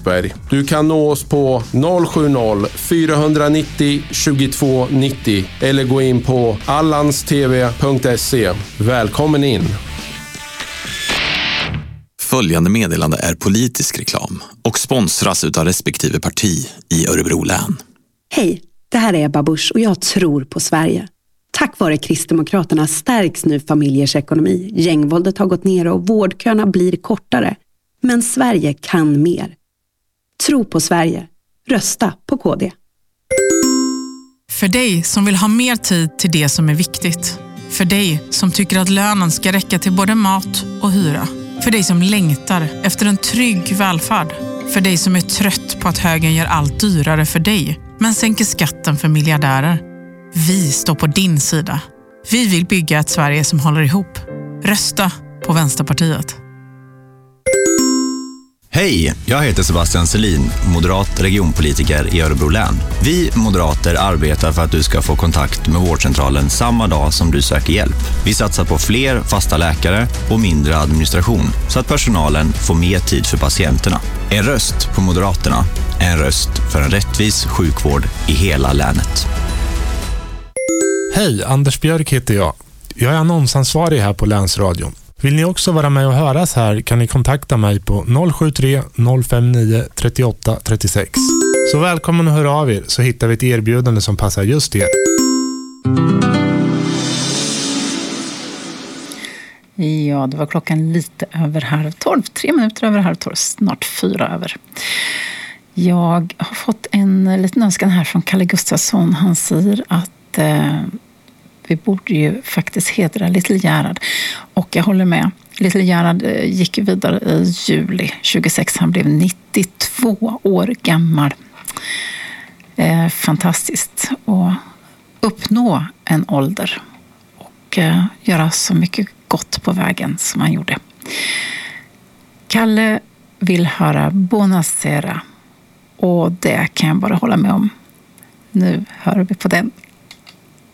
Du kan nå oss på 070-490 2290 eller gå in på allanstv.se. Välkommen in! Följande meddelande är politisk reklam och sponsras utav respektive parti i Örebro län. Hej, det här är Ebba Busch och jag tror på Sverige. Tack vare Kristdemokraterna stärks nu familjers ekonomi. Gängvåldet har gått ner och vårdköerna blir kortare. Men Sverige kan mer. Tro på Sverige. Rösta på KD. För dig som vill ha mer tid till det som är viktigt. För dig som tycker att lönen ska räcka till både mat och hyra. För dig som längtar efter en trygg välfärd. För dig som är trött på att högern gör allt dyrare för dig men sänker skatten för miljardärer. Vi står på din sida. Vi vill bygga ett Sverige som håller ihop. Rösta på Vänsterpartiet. Hej, jag heter Sebastian Selin, moderat regionpolitiker i Örebro län. Vi moderater arbetar för att du ska få kontakt med vårdcentralen samma dag som du söker hjälp. Vi satsar på fler fasta läkare och mindre administration så att personalen får mer tid för patienterna. En röst på Moderaterna, en röst för en rättvis sjukvård i hela länet. Hej, Anders Björk heter jag. Jag är annonsansvarig här på Länsradion. Vill ni också vara med och höras här kan ni kontakta mig på 073 059 38 36. Så välkommen att höra av er så hittar vi ett erbjudande som passar just er. Ja, det var klockan lite över 11:30, 3 minuter över 11:30, snart 4 över. Jag har fått en liten önskan här från Kalle Gustafsson. Han säger att vi borde ju faktiskt hedra Little Gerhard. Och jag håller med. Little Gerhard gick vidare i juli 26. Han blev 92 år gammal. Fantastiskt att uppnå en ålder och göra så mycket gott på vägen som han gjorde. Kalle vill höra Buonasera och det kan jag bara hålla med om. Nu hör vi på den.